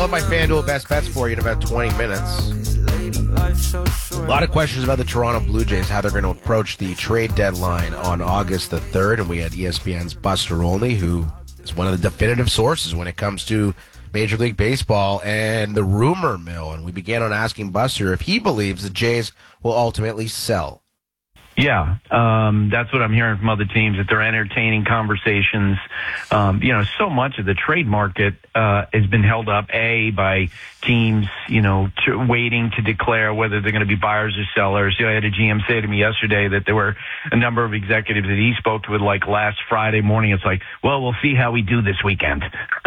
All of my FanDuel best bets for you in about 20 minutes. A lot of questions about the Toronto Blue Jays, how they're going to approach the trade deadline on August the 3rd. And we had ESPN's Buster Olney, who is one of the definitive sources when it comes to Major League Baseball and the rumor mill. And we began on asking Buster if he believes the Jays will ultimately sell. Yeah, that's what I'm hearing from other teams, that they're entertaining conversations. So much of the trade market has been held up, by teams, waiting to declare whether they're going to be buyers or sellers. I had a GM say to me yesterday that there were a number of executives that he spoke to like last Friday morning. It's like, well, we'll see how we do this weekend.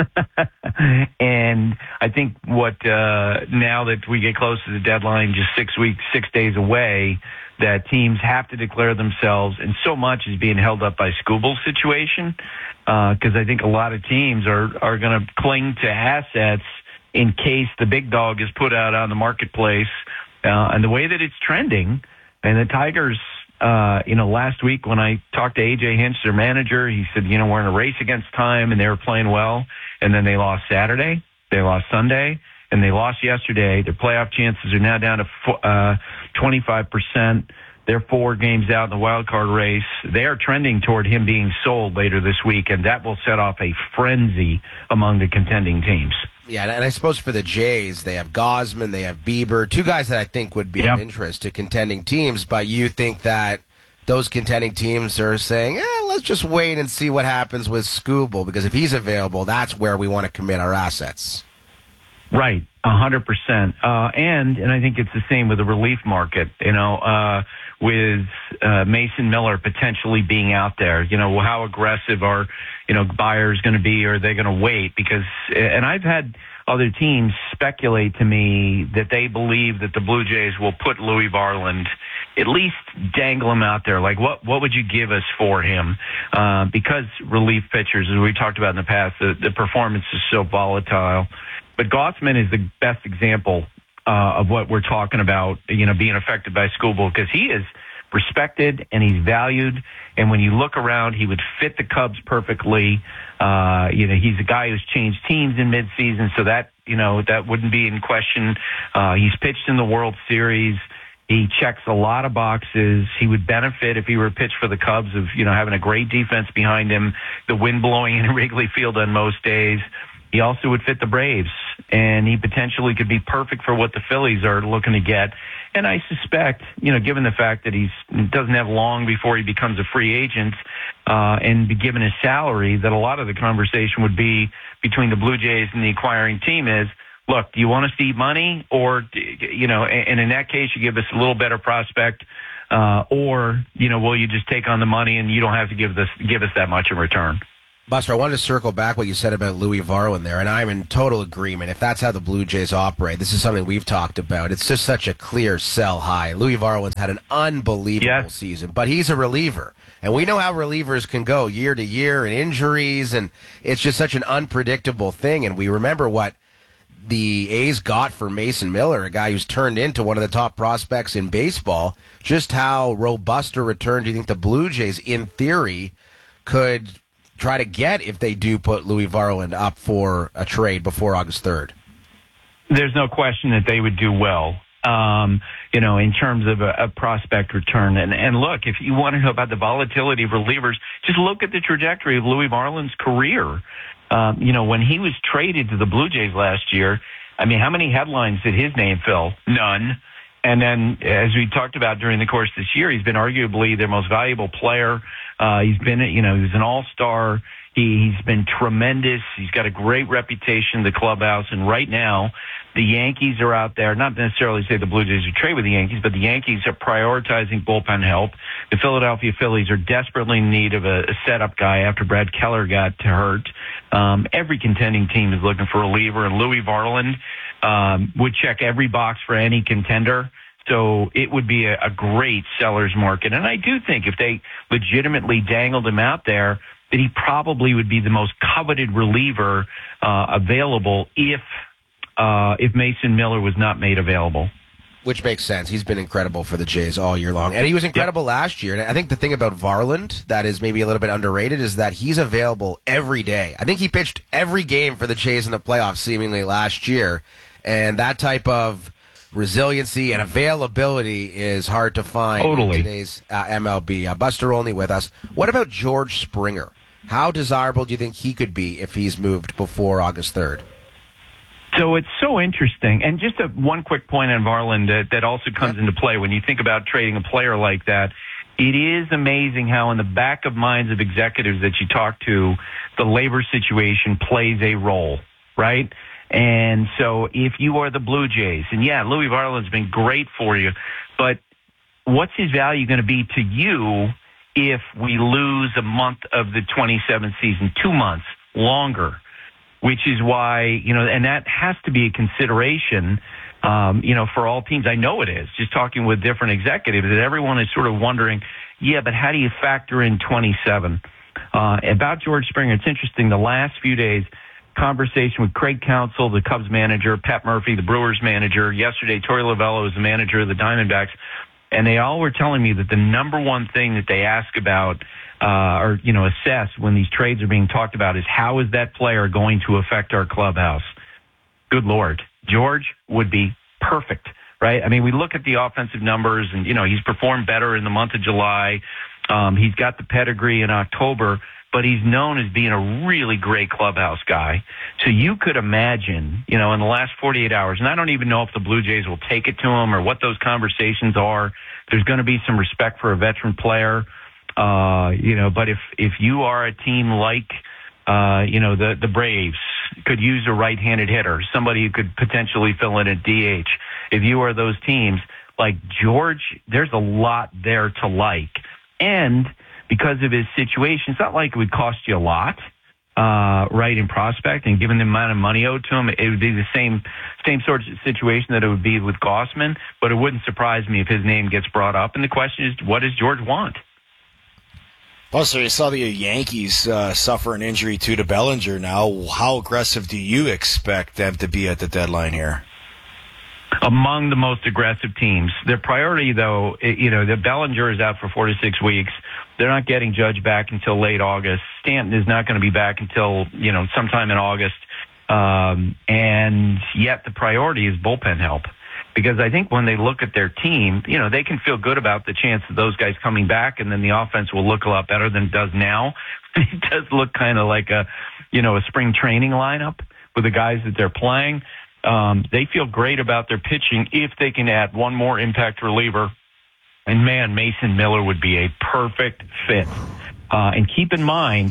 And I think now that we get close to the deadline, just 6 days away, that teams have to declare themselves, and so much is being held up by Skubal's situation, because I think a lot of teams are going to cling to assets in case the big dog is put out on the marketplace. And the way that it's trending, and the Tigers, last week when I talked to A.J. Hinch, their manager, he said, we're in a race against time, and they were playing well, and then they lost Saturday, they lost Sunday, and they lost yesterday. Their playoff chances are now down to 25%. They're 4 games out in the wild card race. They are trending toward him being sold later this week, and that will set off a frenzy among the contending teams. Yeah, and I suppose for the Jays, they have Gausman, they have Bieber, 2 guys that I think would be of interest to contending teams, but you think that those contending teams are saying, let's just wait and see what happens with Skubal, because if he's available, that's where we want to commit our assets. Right, 100%. And I think it's the same with the relief market, with Mason Miller potentially being out there. How aggressive are, buyers going to be, or are they going to wait? And I've had other teams speculate to me that they believe that the Blue Jays will put Louis Varland, at least dangle him out there. Like, what would you give us for him? Because relief pitchers, as we talked about in the past, the performance is so volatile. But Gausman is the best example of what we're talking about, being affected by Skubal, because he is respected and he's valued. And when you look around, he would fit the Cubs perfectly. He's a guy who's changed teams in midseason, so that wouldn't be in question. He's pitched in the World Series. He checks a lot of boxes. He would benefit if he were pitched for the Cubs of, having a great defense behind him, the wind blowing in Wrigley Field on most days. He also would fit the Braves, and he potentially could be perfect for what the Phillies are looking to get. And I suspect, given the fact that he doesn't have long before he becomes a free agent, and be given his salary, that a lot of the conversation would be between the Blue Jays and the acquiring team is, look, do you want to see money, or, and in that case, you give us a little better prospect, or, will you just take on the money and you don't have to give us that much in return? Buster, I wanted to circle back what you said about Louis Varland there, and I'm in total agreement. If that's how the Blue Jays operate, this is something we've talked about. It's just such a clear sell high. Louis Varland's had an unbelievable season, but he's a reliever. And we know how relievers can go year to year and injuries, and it's just such an unpredictable thing. And we remember what the A's got for Mason Miller, a guy who's turned into one of the top prospects in baseball. Just how robust a return do you think the Blue Jays, in theory, could try to get if they do put Louis Varland up for a trade before August 3rd? There's no question that they would do well, in terms of a prospect return. And look, if you want to know about the volatility of relievers, just look at the trajectory of Louis Varland's career. When he was traded to the Blue Jays last year, how many headlines did his name fill? None. And then, as we talked about during the course of this year, he's been arguably their most valuable player. He's been, he was an all-star. He's been tremendous. He's got a great reputation in the clubhouse. And right now, the Yankees are out there, not necessarily say the Blue Jays would trade with the Yankees, but the Yankees are prioritizing bullpen help. The Philadelphia Phillies are desperately in need of a setup guy after Brad Keller got hurt. Every contending team is looking for a reliever, and Louis Varland would check every box for any contender. So it would be a great seller's market. And I do think if they legitimately dangled him out there, that he probably would be the most coveted reliever available if Mason Miller was not made available. Which makes sense. He's been incredible for the Jays all year long. And he was incredible last year. And I think the thing about Varland that is maybe a little bit underrated is that he's available every day. I think he pitched every game for the Jays in the playoffs seemingly last year. And that type of resiliency and availability is hard to find in today's MLB. Buster Olney with us. What about George Springer? How desirable do you think he could be if he's moved before August 3rd? So it's so interesting. And just one quick point on Varland that also comes into play when you think about trading a player like that. It is amazing how in the back of minds of executives that you talk to, the labor situation plays a role, right? And so if you are the Blue Jays, and Louis Varland's been great for you, but what's his value going to be to you if we lose a month of the 27th season, 2 months longer? Which is why, and that has to be a consideration, for all teams. I know it is, just talking with different executives, that everyone is sort of wondering, but how do you factor in 27? About George Springer, it's interesting, the last few days, conversation with Craig Counsell, the Cubs manager, Pat Murphy, the Brewers manager, yesterday, Torey Lovullo was the manager of the Diamondbacks, and they all were telling me that the number one thing that they ask about assess when these trades are being talked about is how is that player going to affect our clubhouse? Good Lord. George would be perfect, right? I mean, we look at the offensive numbers and, he's performed better in the month of July. He's got the pedigree in October, but he's known as being a really great clubhouse guy. So you could imagine, in the last 48 hours, and I don't even know if the Blue Jays will take it to him or what those conversations are. There's going to be some respect for a veteran player. But if you are a team like, the Braves could use a right-handed hitter, somebody who could potentially fill in at DH. If you are those teams like George, there's a lot there to like. And because of his situation, it's not like it would cost you a lot, right, in prospect, and given the amount of money owed to him, it would be the same sort of situation that it would be with Gausman, but it wouldn't surprise me if his name gets brought up. And the question is, what does George want? Also, you saw the Yankees suffer an injury to Bellinger now. How aggressive do you expect them to be at the deadline here? Among the most aggressive teams. Their priority, though, the Bellinger is out for 4 to 6 weeks. They're not getting Judge back until late August. Stanton is not going to be back until, sometime in August. And yet the priority is bullpen help. Because I think when they look at their team, they can feel good about the chance of those guys coming back, and then the offense will look a lot better than it does now. It does look kind of like a spring training lineup with the guys that they're playing. They feel great about their pitching if they can add one more impact reliever. And man, Mason Miller would be a perfect fit. And keep in mind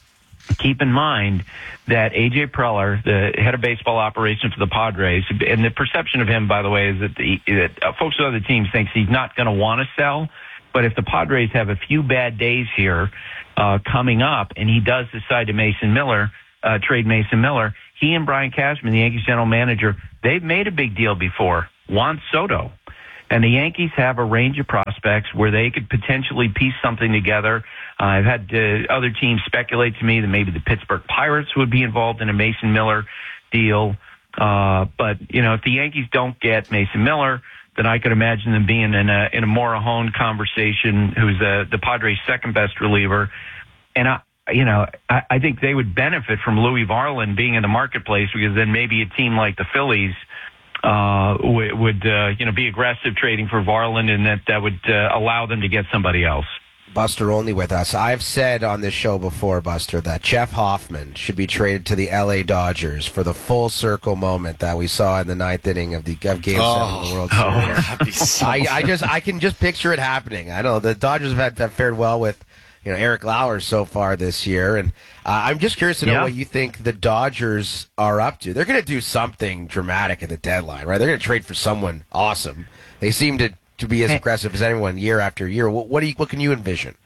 that A.J. Preller, the head of baseball operations for the Padres, and the perception of him, by the way, is that folks with other teams thinks he's not going to want to sell. But if the Padres have a few bad days here coming up, and he does decide to trade Mason Miller, he and Brian Cashman, the Yankees general manager, they've made a big deal before. Juan Soto. And the Yankees have a range of prospects where they could potentially piece something together. I've had other teams speculate to me that maybe the Pittsburgh Pirates would be involved in a Mason Miller deal. But, if the Yankees don't get Mason Miller, then I could imagine them being in a Morahone conversation, who's the Padres' second best reliever. And I think they would benefit from Louis Varland being in the marketplace, because then maybe a team like the Phillies would be aggressive trading for Varland, and that would allow them to get somebody else. Buster Olney with us. I've said on this show before, Buster, that Jeff Hoffman should be traded to the L.A. Dodgers for the full circle moment that we saw in the ninth inning of Game 7 of the World Series. That'd be so I can just picture it happening. I know the Dodgers have fared well with Eric Lauer so far this year, and I'm just curious to know what you think the Dodgers are up to. They're going to do something dramatic at the deadline, right? They're going to trade for someone awesome. They seem to be as aggressive as anyone year after year. What can you envision?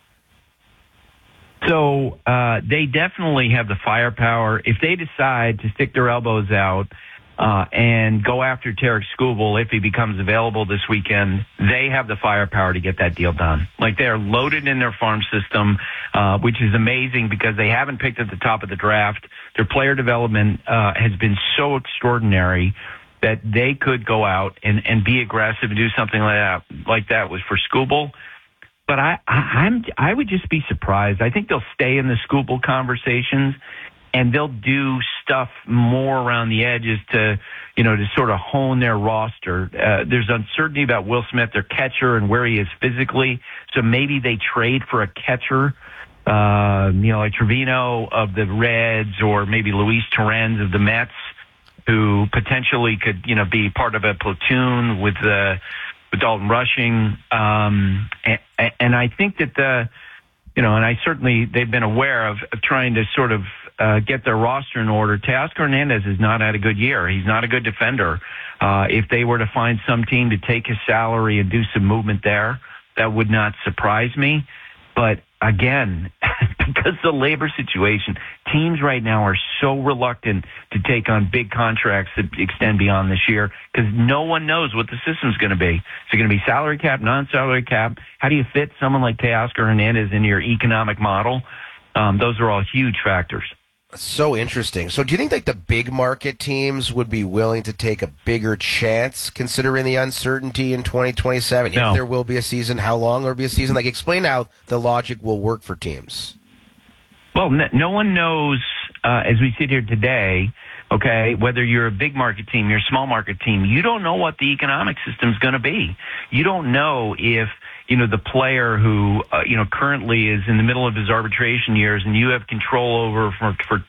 So they definitely have the firepower. If they decide to stick their elbows out and go after Tarek Skubal if he becomes available this weekend, they have the firepower to get that deal done. Like, they are loaded in their farm system, which is amazing because they haven't picked at the top of the draft. Their player development has been so extraordinary. that they could go out and be aggressive and do something like that was for Skubal. But I would just be surprised. I think they'll stay in the Skubal conversations, and they'll do stuff more around the edges to sort of hone their roster. There's uncertainty about Will Smith, their catcher, and where he is physically. So maybe they trade for a catcher, like Trevino of the Reds, or maybe Luis Torrens of the Mets, who potentially could, be part of a platoon with Dalton Rushing. And I think that and I certainly, they've been aware of trying to sort of get their roster in order. Teoscar Hernandez has not had a good year. He's not a good defender. If they were to find some team to take his salary and do some movement there, that would not surprise me. But again, because of the labor situation, teams right now are so reluctant to take on big contracts that extend beyond this year because no one knows what the system's going to be. Is it going to be salary cap, non-salary cap? How do you fit someone like Teoscar Hernandez into your economic model? Those are all huge factors. So interesting. So do you think like the big market teams would be willing to take a bigger chance considering the uncertainty in 2027? No. If there will be a season, how long there will be a season? Like, explain how the logic will work for teams. Well, no one knows, as we sit here today, okay, whether you're a big market team, you're a small market team, you don't know what the economic system's going to be. You don't know if the player who, currently is in the middle of his arbitration years and you have control over for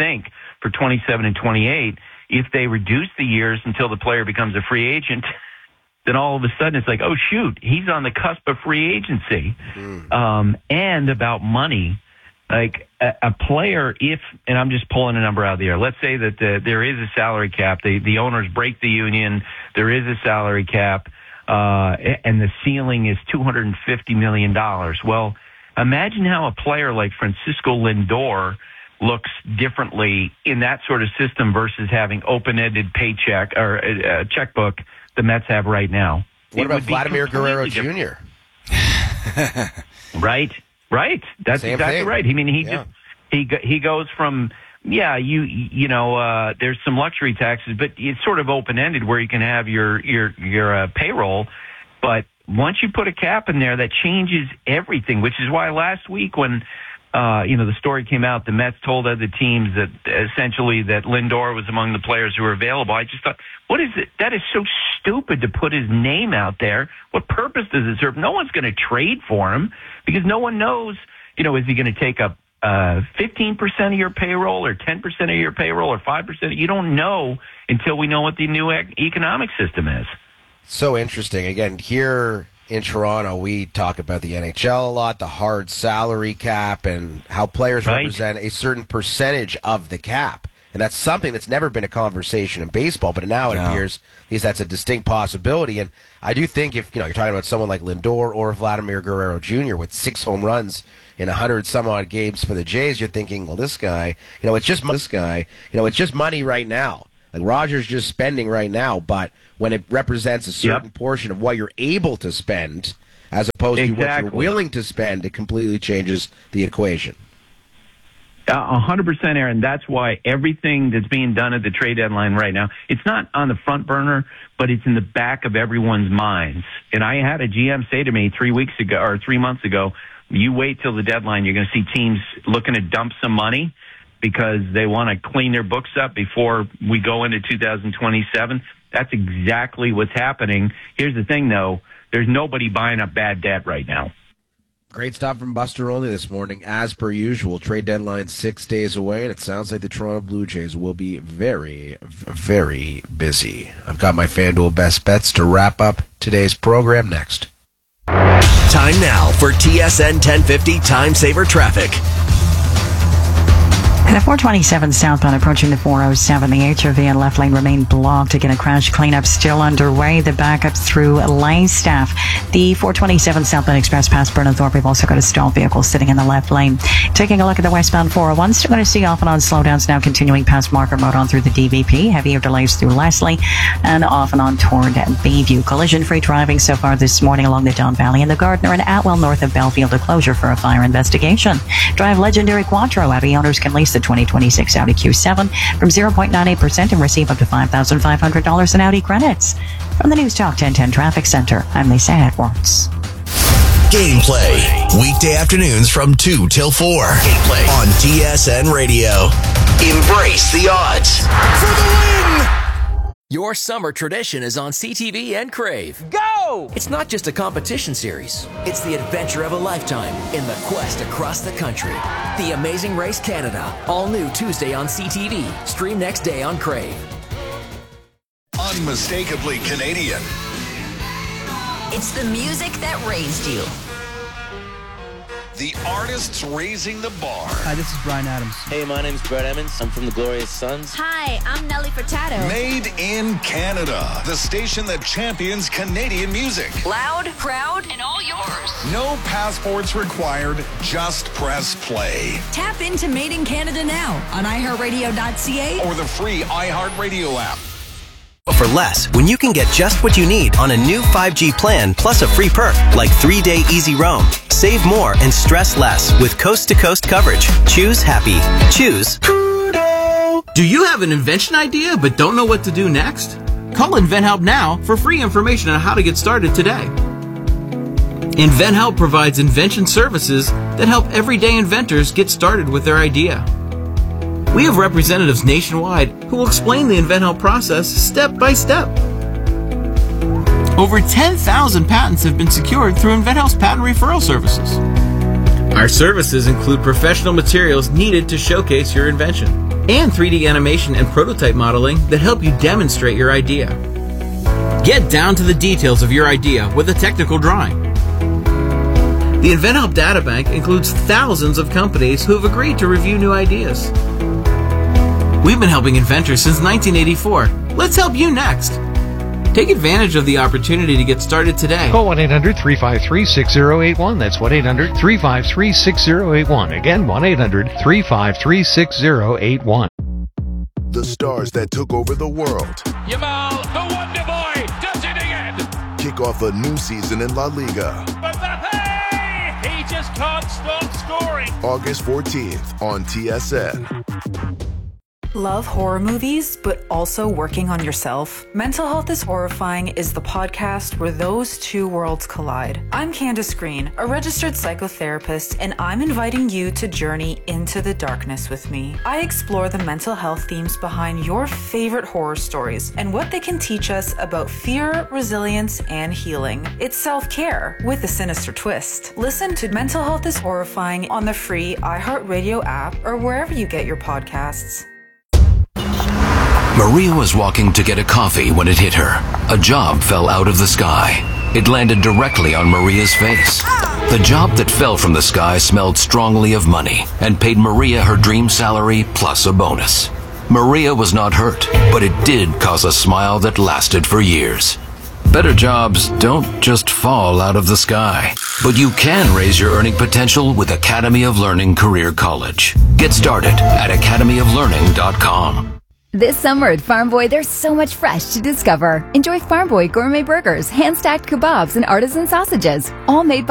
27 and 28, if they reduce the years until the player becomes a free agent, then all of a sudden it's like, oh, shoot, he's on the cusp of free agency. And about money, like a player, and I'm just pulling a number out of the air, let's say that there is a salary cap, the owners break the union, there is a salary cap, and the ceiling is $250 million. Well, imagine how a player like Francisco Lindor looks differently in that sort of system versus having open-ended paycheck or a checkbook the Mets have right now. What about Vladimir Guerrero Jr.? Right. That's Same exactly thing. right. I mean, he goes from, there's some luxury taxes, but it's sort of open-ended where you can have your payroll. But once you put a cap in there, that changes everything, which is why last week when, the story came out, the Mets told other teams that essentially that Lindor was among the players who were available. I just thought, what is it? That is so stupid to put his name out there. What purpose does it serve? No one's going to trade for him because no one knows, is he going to take up 15% of your payroll or 10% of your payroll or 5%? You don't know until we know what the new economic system is. So interesting. Again, here in Toronto, we talk about the NHL a lot, the hard salary cap, and how players represent a certain percentage of the cap. And that's something that's never been a conversation in baseball, but now it appears that's a distinct possibility. And I do think if you're talking about someone like Lindor or Vladimir Guerrero Jr. with 6 home runs in 100-some-odd games for the Jays, you're thinking, well, this guy, it's just money right now. Like Rogers just spending right now, but when it represents a certain portion of what you're able to spend as opposed to what you're willing to spend, it completely changes the equation. 100%, Aaron. That's why everything that's being done at the trade deadline right now, it's not on the front burner, but it's in the back of everyone's minds. And I had a GM say to me 3 months ago, you wait till the deadline, you're going to see teams looking to dump some money because they want to clean their books up before we go into 2027. That's exactly what's happening. Here's the thing, though. There's nobody buying up bad debt right now. Great stuff from Buster Olney this morning. As per usual, trade deadline 6 days away, and it sounds like the Toronto Blue Jays will be very, very busy. I've got my FanDuel best bets to wrap up today's program next. Time now for TSN 1050 Time Saver Traffic. The 427 southbound approaching the 407, the HOV and left lane remain blocked. Again, a crash cleanup still underway. The backup through Langstaff. The 427 southbound express past Burnhamthorpe. We've also got a stalled vehicle sitting in the left lane. Taking a look at the westbound 401, still going to see off and on slowdowns now continuing past Marker Road on through the DVP. Heavier delays through Leslie and off and on toward Bayview. Collision-free driving so far this morning along the Don Valley and the Gardner and Atwell north of Belfield. A closure for a fire investigation. Drive legendary Quattro. Abbey owners can lease the the 2026 Audi Q7 from 0.98% and receive up to $5,500 in Audi credits. From the News Talk 1010 Traffic Center, I'm Lisa Edwards. Gameplay, weekday afternoons from 2 till 4. Gameplay on TSN Radio. Embrace the odds for the win! Your summer tradition is on CTV and Crave. Go! It's not just a competition series. It's the adventure of a lifetime in the quest across the country. The Amazing Race Canada. All new Tuesday on CTV. Stream next day on Crave. Unmistakably Canadian. It's the music that raised you. The artists raising the bar. Hi, this is Bryan Adams. Hey, my name's Brett Emmons. I'm from the Glorious Sons. Hi, I'm Nelly Furtado. Made in Canada. The station that champions Canadian music. Loud, proud, and all yours. No passports required. Just press play. Tap into Made in Canada now on iHeartRadio.ca or the free iHeartRadio app. For less, when you can get just what you need on a new 5G plan plus a free perk like 3-day easy roam. Save more and stress less with coast-to-coast coverage. Choose happy. Choose Koodo. Do you have an invention idea but don't know what to do next? Call InventHelp now for free information on how to get started today. InventHelp provides invention services that help everyday inventors get started with their idea. We have representatives nationwide who will explain the InventHelp process step by step. Over 10,000 patents have been secured through InventHelp's patent referral services. Our services include professional materials needed to showcase your invention and 3D animation and prototype modeling that help you demonstrate your idea. Get down to the details of your idea with a technical drawing. The InventHelp Databank includes thousands of companies who have agreed to review new ideas. We've been helping inventors since 1984. Let's help you next. Take advantage of the opportunity to get started today. Call 1-800-353-6081. That's 1-800-353-6081. Again, 1-800-353-6081. The stars that took over the world. Yamal, the Wonder Boy, does it again. Kick off a new season in La Liga. Mbappe, he just can't stop scoring. August 14th on TSN. Love horror movies, but also working on yourself? Mental Health is Horrifying is the podcast where those two worlds collide. I'm Candace Green, a registered psychotherapist, and I'm inviting you to journey into the darkness with me. I explore the mental health themes behind your favorite horror stories and what they can teach us about fear, resilience, and healing. It's self-care with a sinister twist. Listen to Mental Health is Horrifying on the free iHeartRadio app or wherever you get your podcasts. Maria was walking to get a coffee when it hit her. A job fell out of the sky. It landed directly on Maria's face. The job that fell from the sky smelled strongly of money and paid Maria her dream salary plus a bonus. Maria was not hurt, but it did cause a smile that lasted for years. Better jobs don't just fall out of the sky, but you can raise your earning potential with Academy of Learning Career College. Get started at academyoflearning.com. This summer at Farm Boy, there's so much fresh to discover. Enjoy Farm Boy gourmet burgers, hand-stacked kebabs, and artisan sausages, all made by